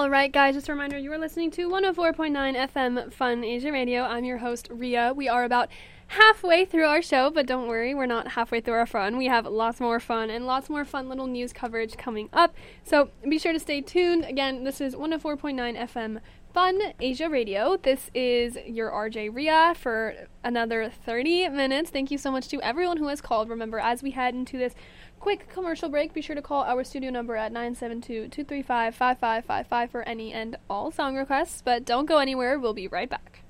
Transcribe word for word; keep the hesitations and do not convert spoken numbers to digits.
All right, guys, just a reminder, you are listening to one oh four point nine F M Fun Asia Radio. I'm your host, Ria. We are about halfway through our show, but don't worry, we're not halfway through our fun. We have lots more fun and lots more fun little news coverage coming up, so be sure to stay tuned. Again, this is one oh four point nine F M Fun Asia Radio. This is your R J Ria for another thirty minutes. Thank you so much to everyone who has called. Remember, as we head into this quick commercial break, be sure to call our studio number at nine seven two, two three five, five five five five for any and all song requests, but don't go anywhere. We'll be right back.